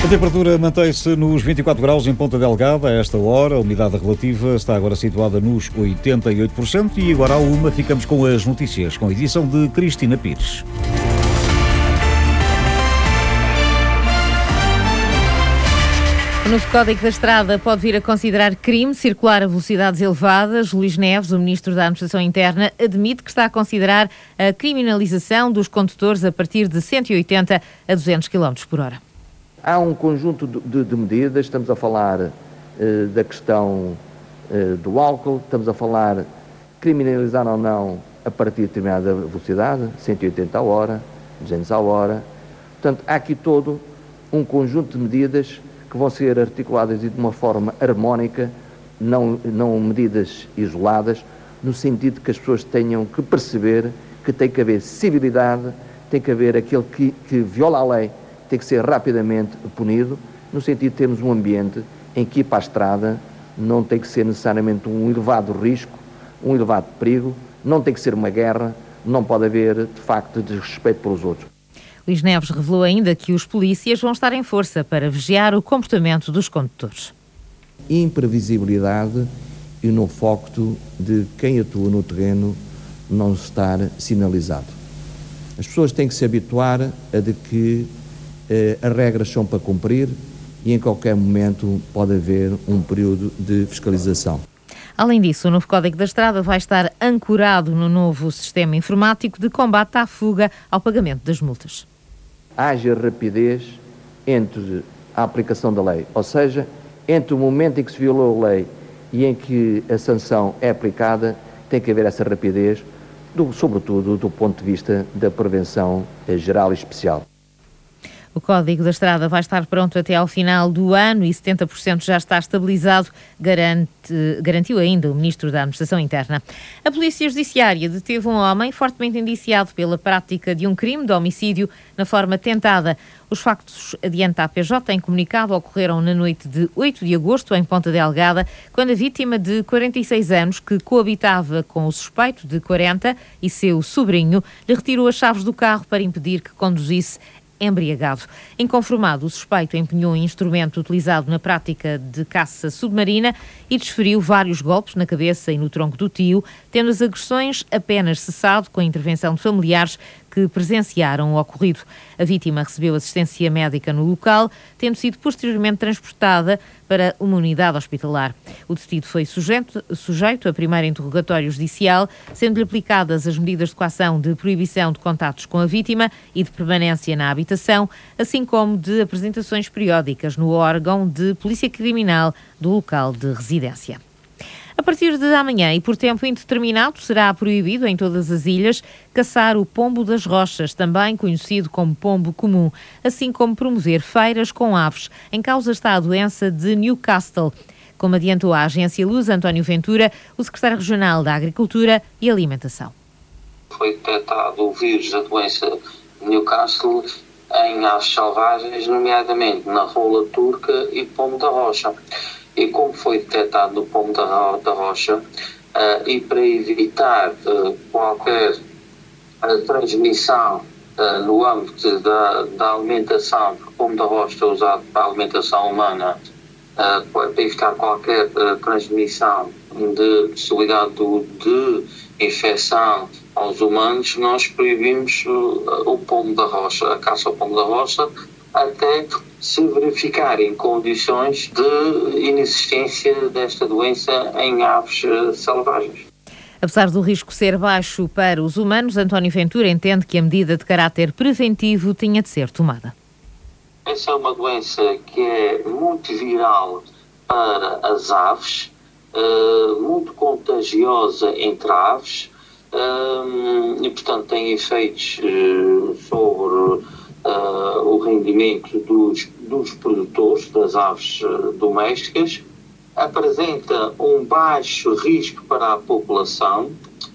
A temperatura mantém-se nos 24 graus em Ponta Delgada a esta hora. A umidade relativa está agora situada nos 88%. E agora, à uma, ficamos com as notícias, com a edição de Cristina Pires. O novo Código da Estrada pode vir a considerar crime circular a velocidades elevadas. Luís Neves, o Ministro da Administração Interna, admite que está a considerar a criminalização dos condutores a partir de 180 a 200 km por hora. Há um conjunto de medidas, estamos a falar da questão do álcool, estamos a falar criminalizar ou não a partir de determinada velocidade, 180 a hora, 200 a hora. Portanto, há aqui todo um conjunto de medidas que vão ser articuladas de uma forma harmónica, não medidas isoladas, no sentido de que as pessoas tenham que perceber que tem que haver civilidade, tem que haver aquele que viola a lei, tem que ser rapidamente punido, no sentido de termos um ambiente em que ir para a estrada não tem que ser necessariamente um elevado risco, um elevado perigo, não tem que ser uma guerra, não pode haver, de facto, desrespeito pelos outros. Luís Neves revelou ainda que os polícias vão estar em força para vigiar o comportamento dos condutores. Imprevisibilidade e no facto de quem atua no terreno não estar sinalizado. As pessoas têm que se habituar a de que as regras são para cumprir e em qualquer momento pode haver um período de fiscalização. Além disso, o novo Código da Estrada vai estar ancorado no novo sistema informático de combate à fuga ao pagamento das multas. Haja rapidez entre a aplicação da lei, ou seja, entre o momento em que se violou a lei e em que a sanção é aplicada, tem que haver essa rapidez, sobretudo do ponto de vista da prevenção geral e especial. O Código da Estrada vai estar pronto até ao final do ano e 70% já está estabilizado, garantiu ainda o Ministro da Administração Interna. A Polícia Judiciária deteve um homem fortemente indiciado pela prática de um crime de homicídio na forma tentada. Os factos, adianta a PJ, em comunicado, ocorreram na noite de 8 de agosto, em Ponta Delgada, quando a vítima de 46 anos, que coabitava com o suspeito de 40 e seu sobrinho, lhe retirou as chaves do carro para impedir que conduzisse embriagado. Inconformado, o suspeito empenhou um instrumento utilizado na prática de caça submarina e desferiu vários golpes na cabeça e no tronco do tio, tendo as agressões apenas cessado com a intervenção de familiares que presenciaram o ocorrido. A vítima recebeu assistência médica no local, tendo sido posteriormente transportada para uma unidade hospitalar. O detido foi sujeito a primeiro interrogatório judicial, sendo-lhe aplicadas as medidas de coação de proibição de contatos com a vítima e de permanência na habitação, assim como de apresentações periódicas no órgão de polícia criminal do local de residência. A partir de amanhã e por tempo indeterminado será proibido em todas as ilhas caçar o pombo das rochas, também conhecido como pombo comum, assim como promover feiras com aves. Em causa está a doença de Newcastle, como adiantou a agência Luz, António Ventura, o secretário regional da Agricultura e Alimentação. Foi detectado o vírus da doença de Newcastle em aves selvagens, nomeadamente na rola turca e pombo da rocha. E como foi detectado no pombo da rocha, e para evitar qualquer transmissão no âmbito da alimentação, porque o pombo da rocha é usado para a alimentação humana, para evitar qualquer transmissão de possibilidade de infecção aos humanos, nós proibimos o pombo da rocha, a caça ao pombo da rocha, até se verificarem condições de inexistência desta doença em aves selvagens. Apesar do risco ser baixo para os humanos, António Ventura entende que a medida de caráter preventivo tinha de ser tomada. Essa é uma doença que é muito viral para as aves, muito contagiosa entre aves, e portanto tem efeitos sobre o rendimento dos produtores das aves domésticas, apresenta um baixo risco para a população,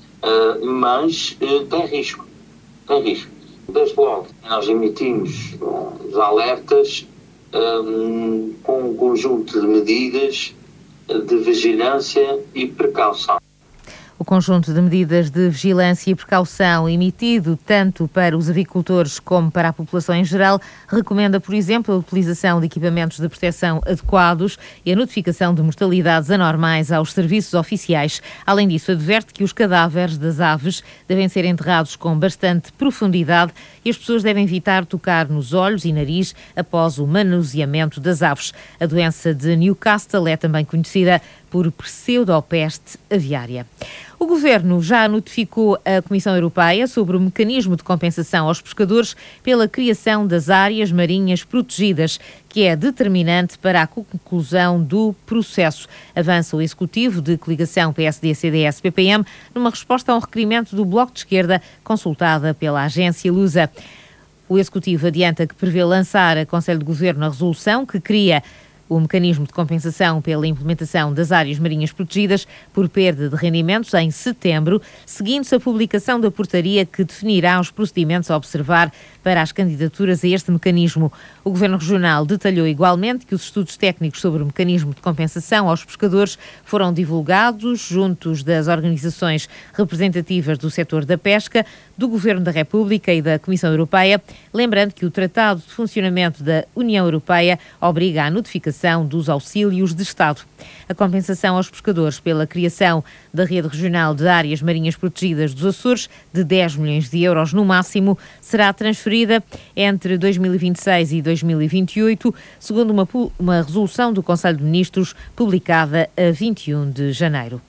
mas tem risco. Desde logo, nós emitimos os alertas com um conjunto de medidas de vigilância e precaução. O conjunto de medidas de vigilância e precaução emitido tanto para os avicultores como para a população em geral recomenda, por exemplo, a utilização de equipamentos de proteção adequados e a notificação de mortalidades anormais aos serviços oficiais. Além disso, adverte que os cadáveres das aves devem ser enterrados com bastante profundidade e as pessoas devem evitar tocar nos olhos e nariz após o manuseamento das aves. A doença de Newcastle é também conhecida por pseudopeste aviária. O Governo já notificou a Comissão Europeia sobre o mecanismo de compensação aos pescadores pela criação das áreas marinhas protegidas, que é determinante para a conclusão do processo. Avança o Executivo de coligação PSD-CDS-PPM numa resposta a um requerimento do Bloco de Esquerda consultada pela agência Lusa. O Executivo adianta que prevê lançar a Conselho de Governo a resolução que cria o mecanismo de compensação pela implementação das áreas marinhas protegidas por perda de rendimentos em setembro, seguindo-se a publicação da portaria que definirá os procedimentos a observar para as candidaturas a este mecanismo. O Governo Regional detalhou igualmente que os estudos técnicos sobre o mecanismo de compensação aos pescadores foram divulgados juntos das organizações representativas do setor da pesca, do Governo da República e da Comissão Europeia, lembrando que o Tratado de Funcionamento da União Europeia obriga à notificação dos auxílios de Estado. A compensação aos pescadores pela criação da rede regional de áreas marinhas protegidas dos Açores, de 10 milhões de euros no máximo, será transferida entre 2026 e 2028, segundo uma resolução do Conselho de Ministros publicada a 21 de janeiro.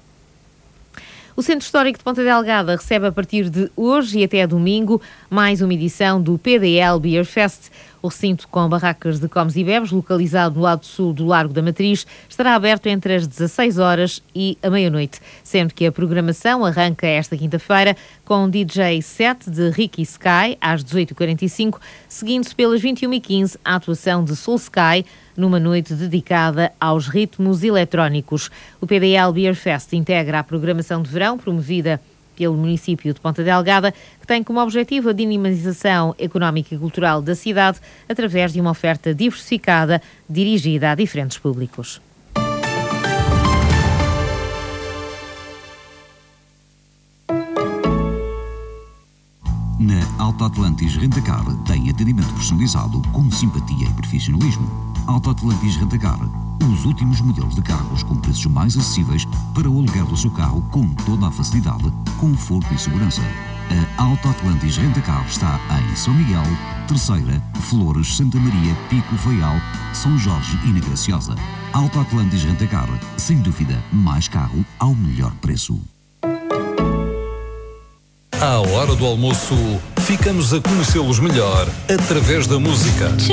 O Centro Histórico de Ponta Delgada recebe a partir de hoje e até domingo mais uma edição do PDL Beer Fest. O recinto com barracas de comes e bebes, localizado no lado sul do Largo da Matriz, estará aberto entre as 16 horas e a meia-noite, sendo que a programação arranca esta quinta-feira com um DJ set de Ricky Sky às 18h45, seguindo-se pelas 21h15 a atuação de Soul Sky, numa noite dedicada aos ritmos eletrónicos. O PDL Beer Fest integra a programação de verão promovida pelo município de Ponta Delgada, que tem como objetivo a dinamização económica e cultural da cidade através de uma oferta diversificada dirigida a diferentes públicos. Na Alta Atlantis Rentacar tem atendimento personalizado com simpatia e profissionalismo. Alta Atlantis Rentacar, os últimos modelos de carros com preços mais acessíveis para o aluguer do seu carro com toda a facilidade, conforto e segurança. A Alta Atlantis Rentacar está em São Miguel, Terceira, Flores, Santa Maria, Pico, Faial, São Jorge e na Graciosa. Alta Atlantis Rentacar, sem dúvida, mais carro ao melhor preço. À hora do almoço, ficamos a conhecê-los melhor através da música.